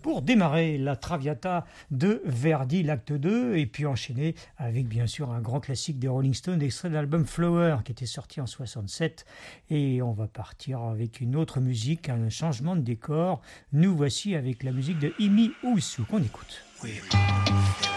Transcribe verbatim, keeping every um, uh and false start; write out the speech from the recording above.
pour démarrer la Traviata de Verdi, l'acte deux, et puis enchaîner avec bien sûr un grand classique des Rolling Stones, extrait de l'album Flower qui était sorti en soixante-sept. Et on va partir avec une autre musique, un changement de décor. Nous voici avec la musique de Imi Usu qu'on écoute. Oui.